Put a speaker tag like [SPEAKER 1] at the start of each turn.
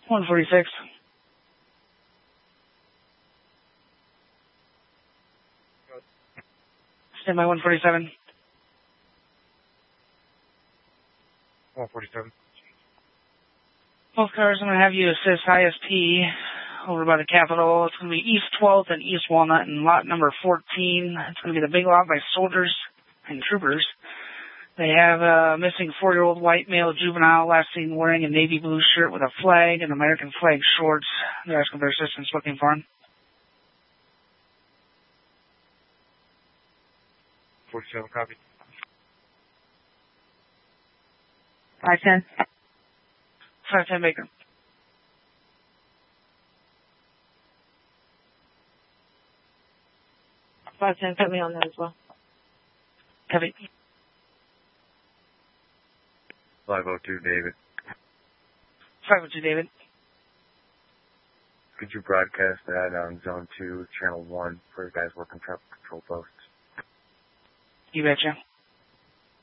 [SPEAKER 1] 146. Stand by 147.
[SPEAKER 2] 147.
[SPEAKER 1] Both cars, I'm going to have you assist ISP over by the Capitol. It's going to be East 12th and East Walnut and lot number 14. It's going to be the big lot by soldiers and troopers. They have a missing 4-year-old white male juvenile last seen wearing a navy blue shirt with a flag and American flag shorts. They're asking for assistance looking for him.
[SPEAKER 2] 47, copy.
[SPEAKER 3] 510.
[SPEAKER 1] 510 Baker.
[SPEAKER 3] Put me on that as well.
[SPEAKER 1] Copy.
[SPEAKER 2] 502, David.
[SPEAKER 1] 502 David.
[SPEAKER 2] Could you broadcast that on Zone 2, Channel 1, for you guys working traffic control posts?
[SPEAKER 1] You betcha.